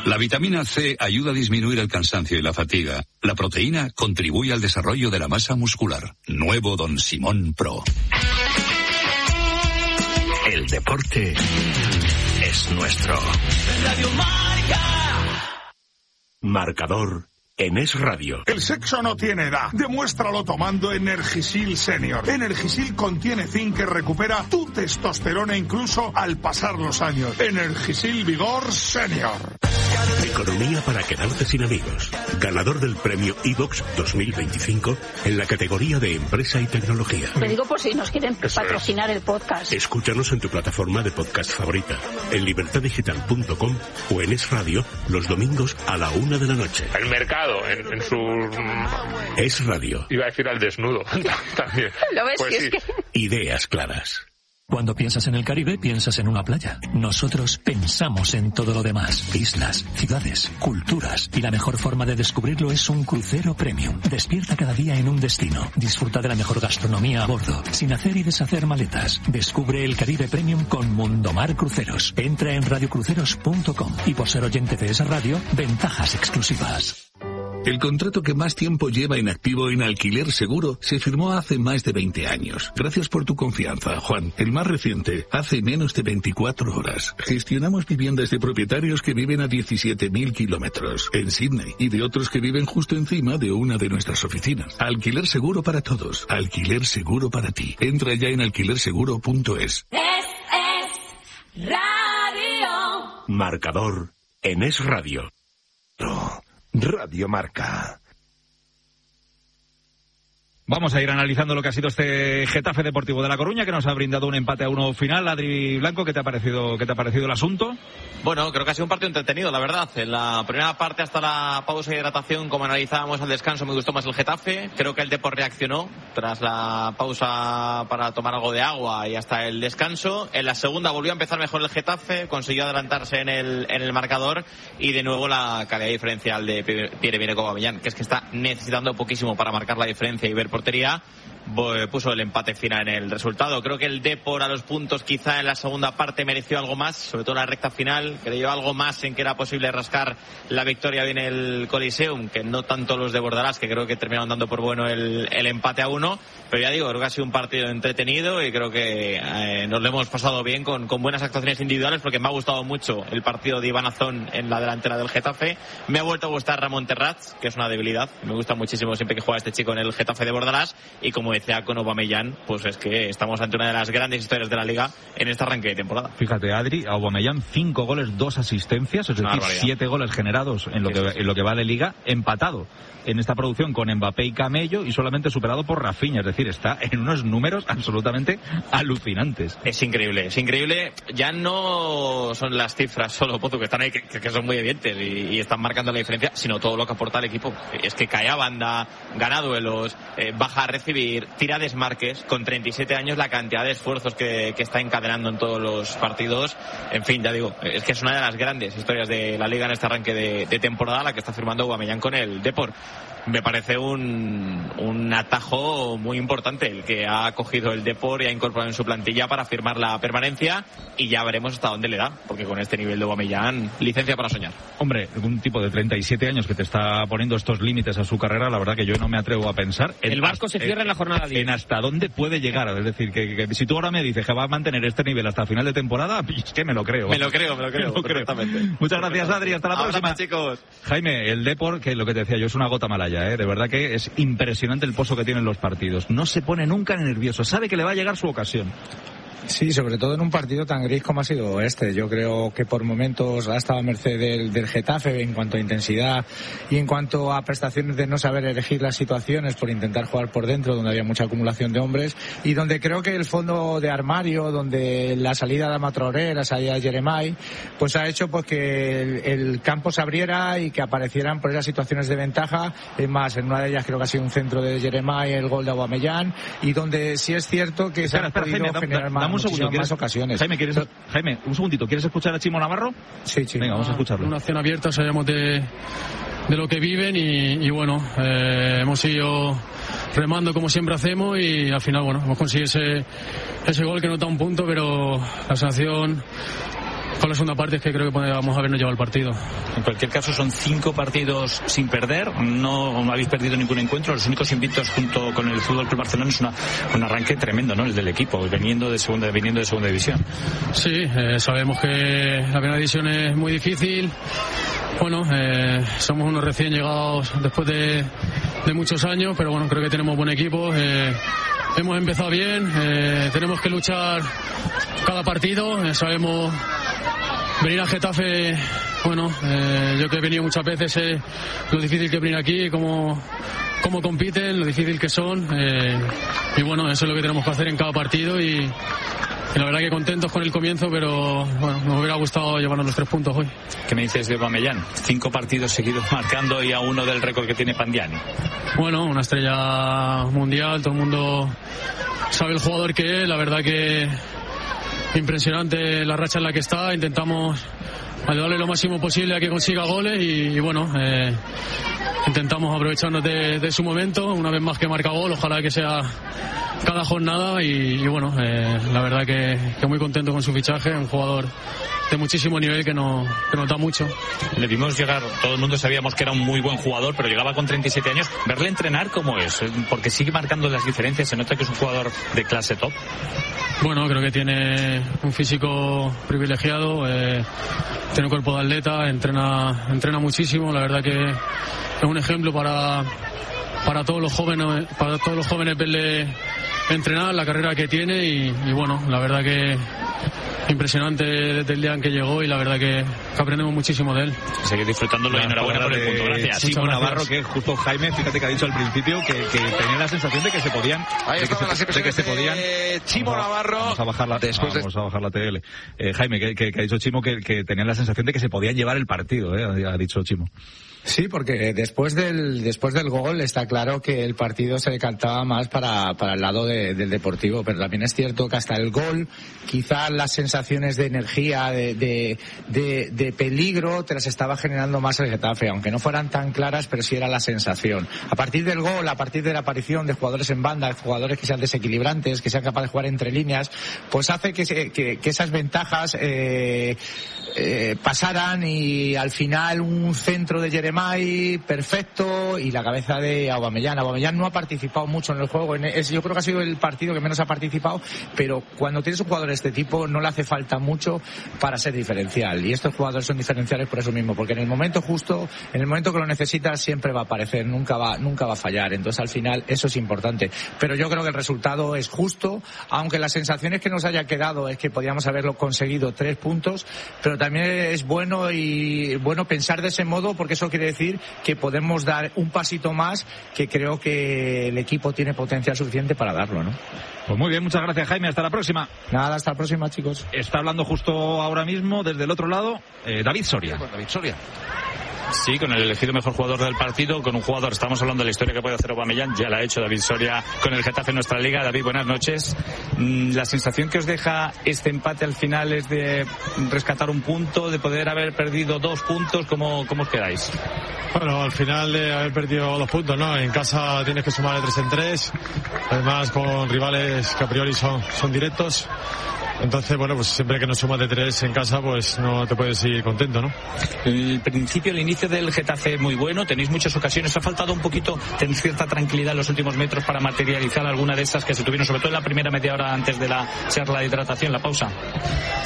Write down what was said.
La vitamina C ayuda a disminuir el cansancio y la fatiga. La proteína contribuye al desarrollo de la masa muscular. Nuevo Don Simón Pro. El deporte es nuestro. Radio Marca. Marcador en Es Radio. El sexo no tiene edad. Demuéstralo tomando Energisil Senior. Energisil contiene zinc que recupera tu testosterona incluso al pasar los años. Energisil Vigor Senior. Economía para quedarte sin amigos. Ganador del premio iVox 2025 en la categoría de empresa y tecnología. Te digo por si nos quieren patrocinar el podcast. Escúchanos en tu plataforma de podcast favorita, en libertadigital.com o en Es Radio los domingos a la 1 de la noche. El mercado en su... Es Radio. Iba a decir al desnudo también. ¿Lo ves? Pues sí. sí. Ideas claras. Cuando piensas en el Caribe, piensas en una playa. Nosotros pensamos en todo lo demás. Islas, ciudades, culturas. Y la mejor forma de descubrirlo es un crucero premium. Despierta cada día en un destino. Disfruta de la mejor gastronomía a bordo, sin hacer y deshacer maletas. Descubre el Caribe Premium con Mundomar Cruceros. Entra en radiocruceros.com. Y por ser oyente de esa radio, ventajas exclusivas. El contrato que más tiempo lleva en activo en Alquiler Seguro se firmó hace más de 20 años. Gracias por tu confianza, Juan. El más reciente, hace menos de 24 horas. Gestionamos viviendas de propietarios que viven a 17.000 kilómetros en Sydney y de otros que viven justo encima de una de nuestras oficinas. Alquiler Seguro para todos. Alquiler Seguro para ti. Entra ya en alquilerseguro.es. Es Radio. Marcador en Es Radio. Radio Marca. Vamos a ir analizando lo que ha sido este Getafe Deportivo de La Coruña, que nos ha brindado un empate a 1 final. Adri Blanco, ¿qué te ha parecido el asunto? Bueno, creo que ha sido un partido entretenido, la verdad. En la primera parte, hasta la pausa de hidratación, como analizábamos al descanso, me gustó más el Getafe. Creo que el Depor reaccionó tras la pausa para tomar algo de agua y hasta el descanso. En la segunda volvió a empezar mejor el Getafe, consiguió adelantarse en el marcador y de nuevo la calidad diferencial de Pierre-Emerick Aubameyang, que es que está necesitando poquísimo para marcar la diferencia y ver portería. Puso el empate final en el resultado. Creo que el Depor a los puntos quizá en la segunda parte mereció algo más, sobre todo en la recta final, creyó algo más en que era posible rascar la victoria en el Coliseum, que no tanto los de Bordalás, que creo que terminaron dando por bueno el empate a 1, pero ya digo, creo que ha sido un partido entretenido y creo que nos lo hemos pasado bien con buenas actuaciones individuales, porque me ha gustado mucho el partido de Iván Azón en la delantera del Getafe. Me ha vuelto a gustar Ramón Terrats, que es una debilidad, me gusta muchísimo siempre que juega este chico en el Getafe de Bordalás, y como decía con Aubameyang, pues es que estamos ante una de las grandes historias de la Liga en este arranque de temporada. Fíjate, Adri, Aubameyang 5 goles, 2 asistencias, es decir, 7 goles generados en lo que va de Liga, empatado en esta producción con Mbappé y Camello y solamente superado por Rafinha, es decir, está en unos números absolutamente alucinantes. Es increíble, es increíble. Ya no son las cifras solo, Pozo, que están ahí, que son muy evidentes y están marcando la diferencia, sino todo lo que aporta el equipo. Es que cae a banda, gana duelos, baja a recibir, tira desmarques, con 37 años la cantidad de esfuerzos que está encadenando en todos los partidos. En fin, ya digo, es que es una de las grandes historias de la Liga en este arranque de temporada, la que está firmando Aubameyang con el Depor. Me parece un atajo muy importante el que ha cogido el Depor y ha incorporado en su plantilla para firmar la permanencia, y ya veremos hasta dónde le da, porque con este nivel de Aubameyang, licencia para soñar. Hombre, un tipo de 37 años que te está poniendo estos límites a su carrera, la verdad que yo no me atrevo a pensar. El barco se cierra en la jornada 10. En hasta dónde puede llegar, es decir, que si tú ahora me dices que va a mantener este nivel hasta final de temporada, es que me lo creo. Me lo creo, perfectamente. Muchas gracias, Adri, hasta la próxima. Chicos. Jaime, el Depor, que lo que te decía yo, es una gota malaya, de verdad que es impresionante el pozo que tienen los partidos. No se pone nunca nervioso, sabe que le va a llegar su ocasión. Sí, sobre todo en un partido tan gris como ha sido este. Yo creo que por momentos ha estado a merced del Getafe en cuanto a intensidad y en cuanto a prestaciones de no saber elegir las situaciones por intentar jugar por dentro, donde había mucha acumulación de hombres, y donde creo que el fondo de armario, donde la salida de Amatraoré, la salida de Jeremai, pues ha hecho pues que el campo se abriera y que aparecieran por esas situaciones de ventaja. Es más, en una de ellas creo que ha sido un centro de Jeremai, el gol de Aubameyang, y donde sí es cierto que se han podido generar más ocasiones. Jaime, un segundito, ¿quieres escuchar a Chimo Navarro? Sí. Venga, vamos a escucharlo. Una acción abierta, sabemos de lo que viven y bueno, hemos ido remando como siempre hacemos y al final, bueno, hemos conseguido ese gol que nos da un punto, pero la sanción con la segunda parte es que creo que podemos habernos llevado el partido. En cualquier caso, son 5 partidos sin perder, no habéis perdido ningún encuentro, los únicos invictos junto con el Fútbol Club Barcelona. Es un arranque tremendo, ¿no?, el del equipo, viniendo de segunda división. Sí, sabemos que la primera división es muy difícil. Bueno, somos unos recién llegados después de muchos años, pero bueno, creo que tenemos buen equipo. Hemos empezado bien, tenemos que luchar cada partido, sabemos venir a Getafe. Bueno, yo que he venido muchas veces, sé lo difícil que es venir aquí, cómo compiten, lo difícil que son, y bueno, eso es lo que tenemos que hacer en cada partido, y la verdad que contentos con el comienzo, pero bueno, nos hubiera gustado llevarnos los 3 puntos hoy. ¿Qué me dices de Aubameyang? 5 partidos seguidos marcando y a uno del récord que tiene Pandiani. Bueno, una estrella mundial, todo el mundo sabe el jugador que es, la verdad que impresionante la racha en la que está, intentamos ayudarle lo máximo posible a que consiga goles y bueno, intentamos aprovecharnos de su momento, una vez más que marca gol, ojalá que sea cada jornada y bueno, la verdad que muy contento con su fichaje, un jugador de muchísimo nivel que nos da mucho. Le vimos llegar, todo el mundo sabíamos que era un muy buen jugador, pero llegaba con 37 años. Verle entrenar, ¿cómo es? Porque sigue marcando las diferencias, se nota que es un jugador de clase top. Bueno, creo que tiene un físico privilegiado, tiene un cuerpo de atleta, entrena muchísimo, la verdad que es un ejemplo para todos los jóvenes verle entrenar, la carrera que tiene y bueno, la verdad que impresionante desde el día en que llegó y la verdad que aprendemos muchísimo de él. Seguir disfrutándolo y enhorabuena por el punto. Gracias. Chimo Navarro, que justo Jaime, fíjate que ha dicho al principio que tenía la sensación de que se podían... Ahí estaban las impresiones de Chimo Navarro. Vamos a bajar la TL. Jaime, que ha dicho Chimo que tenían la sensación de que se podían llevar el partido, ha dicho Chimo. Sí, porque después del gol está claro que el partido se decantaba más para el lado del Deportivo, pero también es cierto que hasta el gol quizás las sensaciones de energía, de peligro te las estaba generando más el Getafe, aunque no fueran tan claras, pero sí era la sensación. A partir del gol, a partir de la aparición de jugadores en banda, jugadores que sean desequilibrantes, que sean capaces de jugar entre líneas, pues hace que esas ventajas pasaran y al final un centro de Jeremai perfecto y la cabeza de Aubameyang. Aubameyang no ha participado mucho en el juego, yo creo que ha sido el partido que menos ha participado, pero cuando tienes un jugador de este tipo no le hace falta mucho para ser diferencial, y estos jugadores son diferenciales por eso mismo, porque en el momento justo, en el momento que lo necesitas siempre va a aparecer, nunca va a fallar, entonces al final eso es importante, pero yo creo que el resultado es justo, aunque las sensaciones que nos haya quedado es que podíamos haberlo conseguido 3 puntos, pero también es bueno pensar de ese modo, porque eso quiere decir que podemos dar un pasito más, que creo que el equipo tiene potencial suficiente para darlo, ¿no? Pues muy bien, muchas gracias, Jaime, hasta la próxima. Nada, hasta la próxima, chicos. Está hablando justo ahora mismo desde el otro lado David Soria. Sí, con el elegido mejor jugador del partido, con un jugador, estamos hablando de la historia que puede hacer Aubameyang, ya la ha hecho David Soria con el Getafe en nuestra liga. David, buenas noches. La sensación que os deja este empate al final es de rescatar un punto, de poder haber perdido 2 puntos, ¿cómo os quedáis? Bueno, al final de haber perdido 2 puntos, ¿no? En casa tienes que sumar de 3 en 3, además con rivales que a priori son directos. Entonces, bueno, pues siempre que nos sumas de 3 en casa, pues no te puedes ir contento, ¿no? El inicio del Getafe muy bueno, tenéis muchas ocasiones, ha faltado un poquito tener cierta tranquilidad en los últimos metros para materializar alguna de esas que se tuvieron, sobre todo en la primera media hora antes de la charla de hidratación, la pausa.